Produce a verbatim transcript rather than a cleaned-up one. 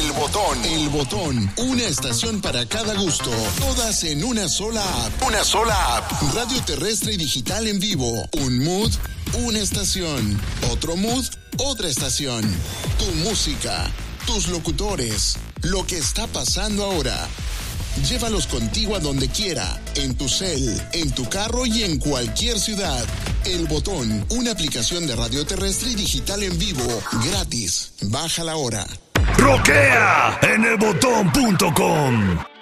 El Botón. El Botón. Una estación para cada gusto. Todas en una sola app. Una sola app. Radio terrestre y digital en vivo. Un mood, una estación. Otro mood, otra estación. Tu música, tus locutores, lo que está pasando ahora. Llévalos contigo a donde quiera, en tu cel, en tu carro y en cualquier ciudad. El Botón, una aplicación de radio terrestre y digital en vivo, gratis. Bájala ahora. Roquea en el botón punto com.